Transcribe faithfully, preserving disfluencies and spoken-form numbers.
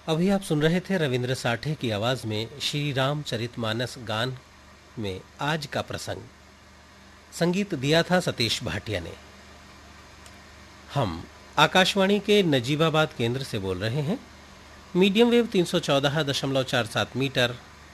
अभी आप सुन रहे थे रविंद्र साठे की आवाज में श्री रामचरितमानस गान में आज का प्रसंग। संगीत दिया था सतीश भाटिया ने। हम आकाशवाणी के नजीबाबाद केंद्र से बोल रहे हैं। मीडियम वेव तीन सौ चौदह दशमलव चार सात मीटर